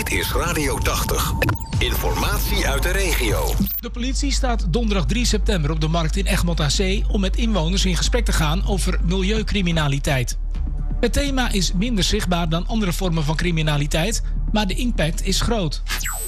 Dit is Radio 80. Informatie uit de regio. De politie staat donderdag 3 september op de markt in Egmond aan Zee om met inwoners in gesprek te gaan over milieucriminaliteit. Het thema is minder zichtbaar dan andere vormen van criminaliteit, maar de impact is groot.